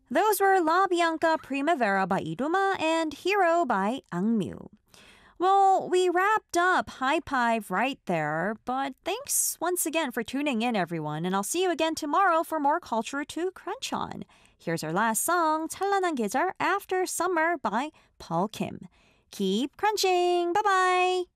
Those were La Bianca Primavera by Iduma and Hero by Angmyu. Well, we wrapped up High Five right there, but thanks once again for tuning in, everyone, and I'll see you again tomorrow for more culture to crunch on. Here's our last song, 찬란한 계절 After Summer by Paul Kim. Keep crunching! Bye-bye!